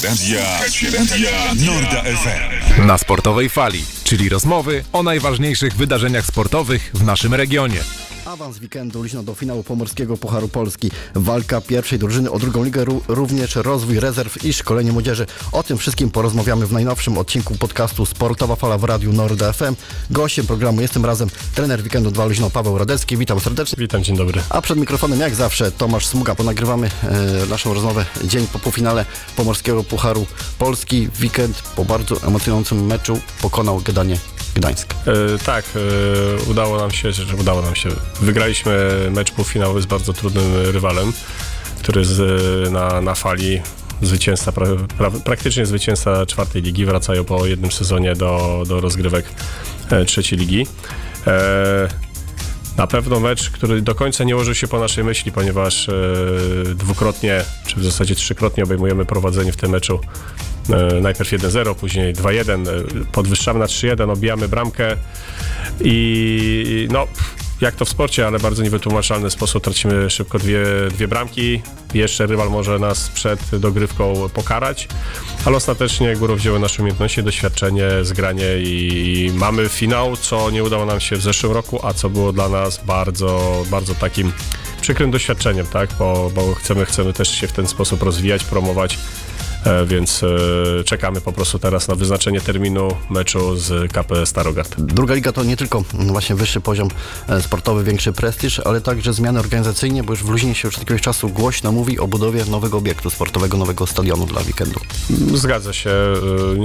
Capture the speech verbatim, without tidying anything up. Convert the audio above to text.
radia, radia Norda F M. Na Sportowej Fali, czyli rozmowy o najważniejszych wydarzeniach sportowych w naszym regionie. Awans weekendu Luzino do finału Pomorskiego Pucharu Polski. Walka pierwszej drużyny o drugą ligę, również rozwój rezerw i szkolenie młodzieży. O tym wszystkim porozmawiamy w najnowszym odcinku podcastu Sportowa Fala w Radiu Norda F M. Gościem programu jestem razem trener weekendu dwa Luzino Paweł Radecki. Witam serdecznie. Witam, dzień dobry. A przed mikrofonem jak zawsze Tomasz Smuga. Ponagrywamy e, naszą rozmowę dzień po półfinale Pomorskiego Pucharu Polski. Weekend po bardzo emocjonującym meczu pokonał Gdanie Gdańsk. E, tak, e, udało nam się, że udało nam się. Wygraliśmy mecz półfinałowy z bardzo trudnym rywalem, który z, na, na fali zwycięzca, pra, pra, praktycznie zwycięzca czwartej ligi, wracają po jednym sezonie do, do rozgrywek e, trzeciej ligi. E, na pewno mecz, który do końca nie ułożył się po naszej myśli, ponieważ e, dwukrotnie, czy w zasadzie trzykrotnie obejmujemy prowadzenie w tym meczu. E, najpierw jeden zero, później dwa jeden, e, podwyższamy na trzy jeden, obijamy bramkę i no... Jak to w sporcie, ale bardzo niewytłumaczalny sposób tracimy szybko dwie, dwie bramki. Jeszcze rywal może nas przed dogrywką pokarać, ale ostatecznie górą wzięły nasze umiejętności, doświadczenie, zgranie i mamy finał, co nie udało nam się w zeszłym roku, a co było dla nas bardzo, bardzo takim przykrym doświadczeniem, tak? Bo, bo chcemy, chcemy też się w ten sposób rozwijać, promować. Więc czekamy po prostu teraz na wyznaczenie terminu meczu z K P Starogard. Druga liga to nie tylko właśnie wyższy poziom sportowy, większy prestiż, ale także zmiany organizacyjne, bo już w Luzinie się już od jakiegoś czasu głośno mówi o budowie nowego obiektu sportowego, nowego stadionu dla weekendu. Zgadza się.